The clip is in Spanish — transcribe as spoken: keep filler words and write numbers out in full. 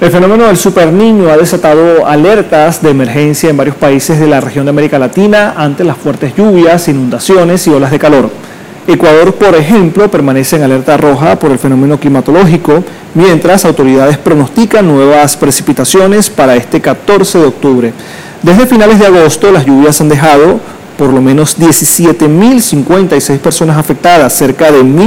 El fenómeno del Super Niño ha desatado alertas de emergencia en varios países de la región de América Latina ante las fuertes lluvias, inundaciones y olas de calor. Ecuador, por ejemplo, permanece en alerta roja por el fenómeno climatológico, mientras autoridades pronostican nuevas precipitaciones para este catorce de octubre. Desde finales de agosto, las lluvias han dejado por lo menos diecisiete mil cincuenta y seis personas afectadas, cerca de mil